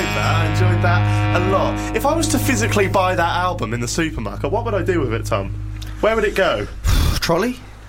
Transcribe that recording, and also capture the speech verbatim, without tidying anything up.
enjoyed that. I enjoyed that a lot. If I was to physically buy that album in the supermarket, what would I do with it, Tom? Where would it go? Trolley?